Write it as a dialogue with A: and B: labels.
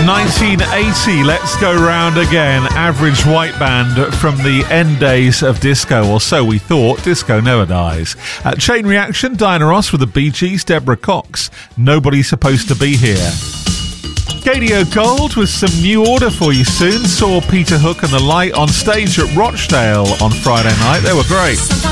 A: 1980, Let's Go Round Again, average white band from the end days of disco, or so we thought. Disco never dies. Chain Reaction, Diana Ross with the Bee Gees, Deborah Cox, Nobody's Supposed to Be Here. Gadio Gold with some New Order for you soon. Saw Peter Hook and the Light on stage at Rochdale on Friday night. They were great.